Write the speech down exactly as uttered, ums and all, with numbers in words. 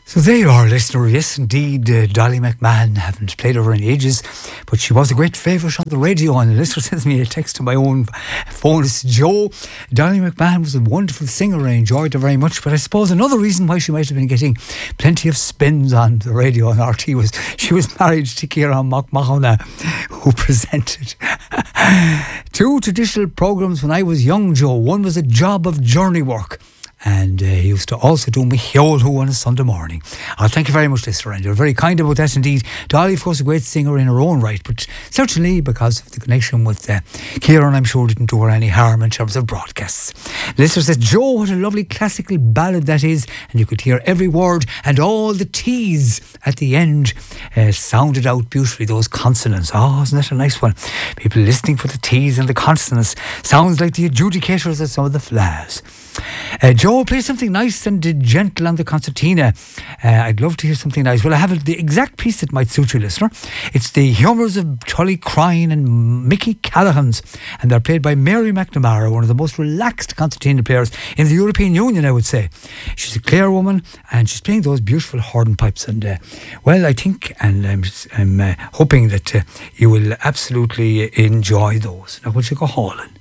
So there you are, listener. Yes, indeed, uh, Dolly McMahon. Haven't played her in ages, but she was a great favourite on the radio. And the listener sends me a text to my own phone. It's Joe. Dolly McMahon was a wonderful singer. I enjoyed her very much. But I suppose another reason why she might have been getting plenty of spins on the radio on R T was she was married to Ciarán Mac Mahona, who presented two traditional programmes when I was young, Joe. One was a job of journey work, and uh, he used to also do Micheolhu on a Sunday morning. Oh, thank you very much, listener, and you're very kind about that indeed. Dolly, of course, a great singer in her own right, but certainly because of the connection with uh, Ciarán, I'm sure didn't do her any harm in terms of broadcasts. Listener says, Joe, what a lovely classical ballad that is, and you could hear every word and all the T's at the end uh, sounded out beautifully, those consonants. Oh, isn't that a nice one? People listening for the T's and the consonants. Sounds like the adjudicators at some of the flaws. Uh, Joe, play something nice and uh, gentle on the concertina. Uh, I'd love to hear something nice. Well, I have the exact piece that might suit you, listener. It's the Humours of Tully Crine and Mickey Callaghan's, and they're played by Mary McNamara, one of the most relaxed concertina players in the European Union, I would say. She's a Clare woman, and she's playing those beautiful hornpipes. And uh, well, I think, and I'm, I'm uh, hoping that uh, you will absolutely enjoy those. Now, will you go hauling?